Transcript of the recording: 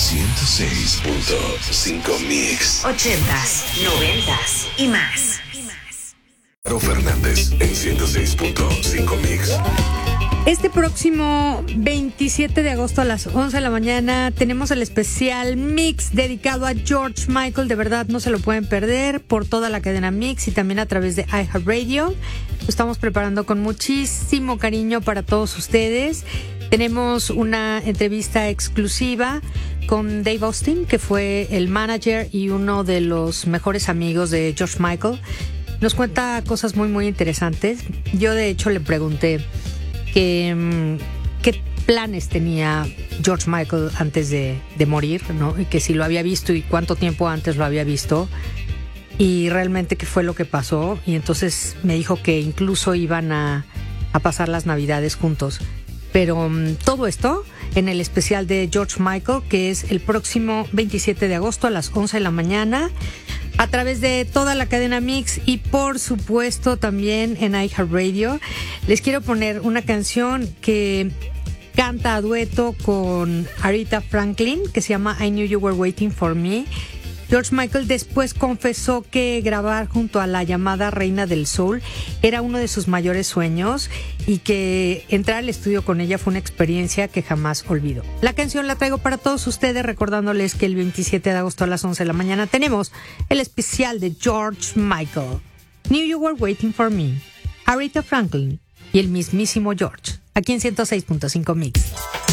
106.5 Mix. 80s, 90s y más. Caro Fernández en 106.5 Mix. Este próximo 27 de agosto a las 11 de la mañana tenemos el especial Mix dedicado a George Michael. De verdad no se lo pueden perder por toda la cadena Mix y también a través de iHeartRadio. Lo estamos preparando con muchísimo cariño para todos ustedes. Tenemos una entrevista exclusiva con Dave Austin, que fue el manager y uno de los mejores amigos de George Michael. Nos cuenta cosas muy, muy interesantes. Yo, de hecho, le pregunté qué planes tenía George Michael antes de morir, ¿no? Y que si lo había visto y cuánto tiempo antes lo había visto y realmente qué fue lo que pasó. Y entonces me dijo que incluso iban a pasar las Navidades juntos. Pero todo esto en el especial de George Michael, que es el próximo 27 de agosto a las 11 de la mañana, a través de toda la cadena Mix y por supuesto también en iHeartRadio. Les quiero poner una canción que canta a dueto con Aretha Franklin, que se llama I Knew You Were Waiting For Me. George Michael después confesó que grabar junto a la llamada Reina del Soul era uno de sus mayores sueños y que entrar al estudio con ella fue una experiencia que jamás olvidó. La canción la traigo para todos ustedes, recordándoles que el 27 de agosto a las 11 de la mañana tenemos el especial de George Michael. Knew You Were Waiting For Me, Aretha Franklin y el mismísimo George, aquí en 106.5 Mix.